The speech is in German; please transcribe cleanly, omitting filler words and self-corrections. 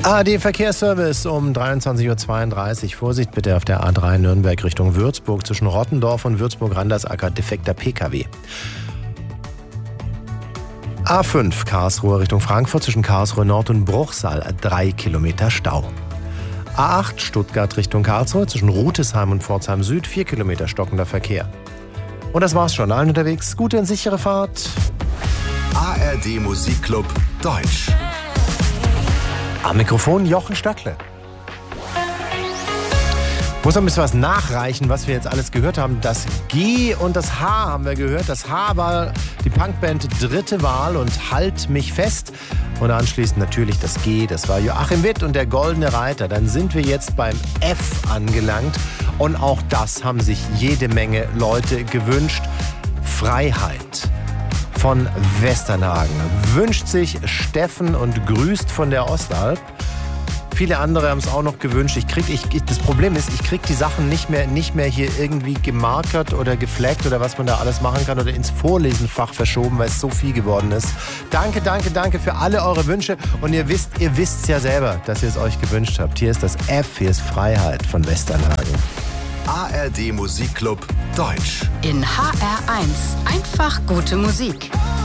ARD Verkehrsservice um 23.32 Uhr. Vorsicht bitte auf der A3 Nürnberg Richtung Würzburg zwischen Rottendorf und Würzburg-Randersacker, defekter PKW. A5 Karlsruhe Richtung Frankfurt zwischen Karlsruhe Nord und Bruchsal, 3 Kilometer Stau. A8 Stuttgart Richtung Karlsruhe zwischen Rutesheim und Pforzheim Süd, 4 Kilometer stockender Verkehr. Und das war's schon. Allen unterwegs, gute und sichere Fahrt. ARD Musikclub Deutsch. Am Mikrofon Jochen Stöckle. Muss noch ein bisschen was nachreichen, was wir jetzt alles gehört haben. Das G und das H haben wir gehört. Das H war die Punkband Dritte Wahl und Halt mich fest. Und anschließend natürlich das G, das war Joachim Witt und der Goldene Reiter. Dann sind wir jetzt beim F angelangt. Und auch das haben sich jede Menge Leute gewünscht. Freiheit von Westernhagen wünscht sich Steffen und grüßt von der Ostalb. Viele andere haben es auch noch gewünscht. Das Problem ist, ich kriege die Sachen nicht mehr hier irgendwie gemarkert oder gefleckt oder was man da alles machen kann oder ins Vorlesenfach verschoben, weil es so viel geworden ist. Danke für alle eure Wünsche. Und ihr wisst ja selber, dass ihr es euch gewünscht habt. Hier ist das F, hier ist Freiheit von Westernhagen. ARD Musikclub Deutsch. In HR1 einfach gute Musik.